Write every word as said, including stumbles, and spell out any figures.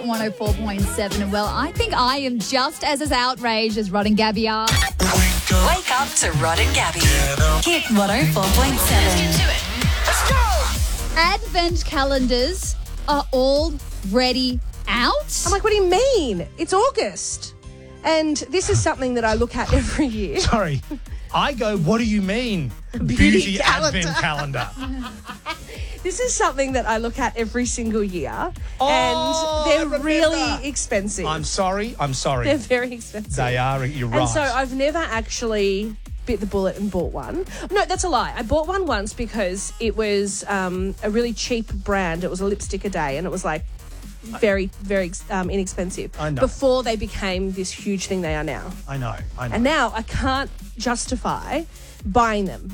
one oh four point seven. And well, I think I am just as as outraged as Rod and Gabby are. Wake up to Rod and Gabby. Hit one oh four point seven. Let's get to it. Let's go. Advent calendars are already out. I'm like, what do you mean? It's August. And this is something that I look at every year. Sorry. I go, what do you mean? Beauty Beauty calendar. Advent calendar. This is something that I look at every single year. Oh, and I they're remember. really expensive. I'm sorry. I'm sorry. They're very expensive. They are. You're right. And so I've never actually bit the bullet and bought one. No, that's a lie. I bought one once because it was um, a really cheap brand. It was a lipstick a day, and it was like very, very um, inexpensive. I know. Before they became this huge thing they are now. I know. I know. And now I can't justify buying them.